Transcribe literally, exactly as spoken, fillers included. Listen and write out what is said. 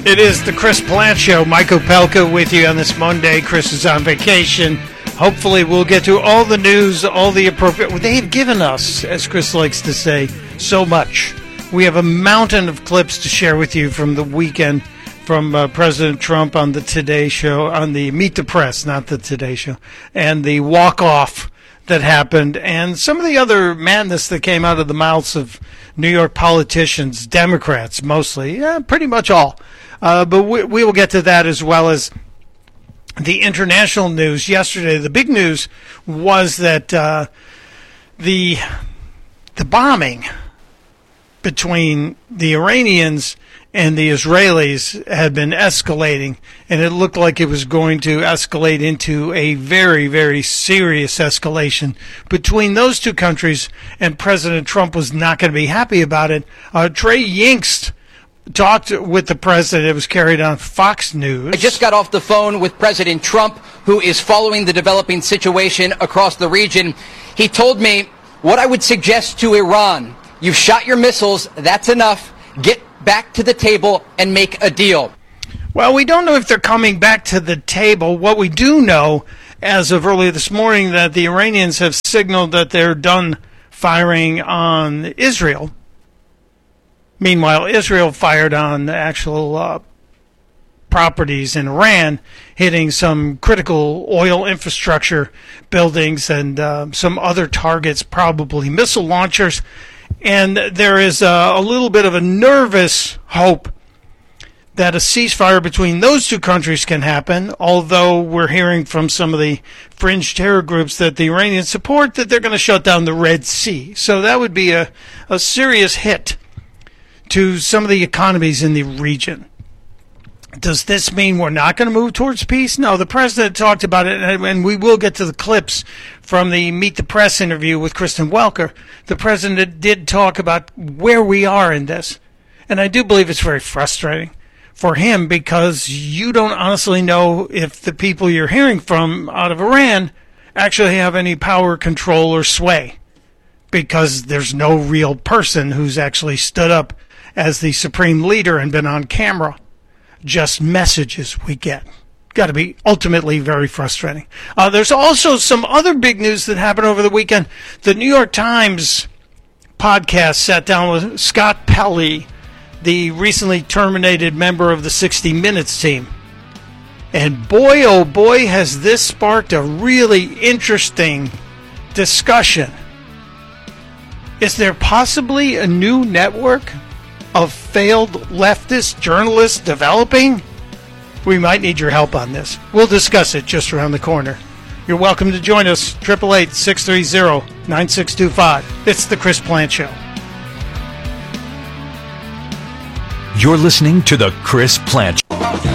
It is the Chris Plante Show. Mike Opelka with you on this Monday. Chris is on vacation. Hopefully we'll get to all the news, all the appropriate... They've given us, as Chris likes to say, so much. We have a mountain of clips to share with you from the weekend from uh, President Trump on the Today Show, on the Meet the Press, not the Today Show, and the walk-off that happened, and some of the other madness that came out of the mouths of New York politicians, Democrats mostly, yeah, pretty much all. Uh, but we, we will get to that, as well as the international news. Yesterday, the big news was that uh, the the bombing between the Iranians and the Israelis had been escalating, and it looked like it was going to escalate into a very, very serious escalation between those two countries, and President Trump was not going to be happy about it. Uh, Trey Yingst talked with the president. It was carried on Fox News. I just got off the phone with President Trump, who is following the developing situation across the region. He told me what I would suggest to Iran. You've shot your missiles. That's enough. Get back to the table and make a deal. Well, we don't know if they're coming back to the table. What we do know, as of earlier this morning, that the Iranians have signaled that they're done firing on Israel. Meanwhile, Israel fired on actual uh, properties in Iran, hitting some critical oil infrastructure buildings and uh, some other targets, probably missile launchers. And there is a, a little bit of a nervous hope that a ceasefire between those two countries can happen, although we're hearing from some of the fringe terror groups that the Iranians support that they're going to shut down the Red Sea. So that would be a, a serious hit to some of the economies in the region. Does this mean we're not going to move towards peace? No, the president talked about it, and we will get to the clips from the Meet the Press interview with Kristen Welker. The president did talk about where we are in this, and I do believe it's very frustrating for him, because you don't honestly know if the people you're hearing from out of Iran actually have any power, control, or sway, because there's no real person who's actually stood up as the supreme leader and been on camera. Just messages we get. Got to be ultimately very frustrating. Uh, there's also some other big news that happened over the weekend. The New York Times podcast sat down with Scott Pelley, the recently terminated member of the sixty minutes team. And boy, oh boy, has this sparked a really interesting discussion. Is there possibly a new network of failed leftist journalists developing? We might need your help on this. We'll discuss it just around the corner. You're welcome to join us, eight eight eight, six three zero, nine six two five. It's the Chris Plante Show. You're listening to the Chris Plante.